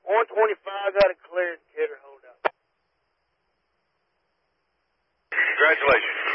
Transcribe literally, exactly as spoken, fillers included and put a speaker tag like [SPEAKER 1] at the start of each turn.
[SPEAKER 1] one twenty-five got a clear indicator. Hold up.
[SPEAKER 2] Congratulations.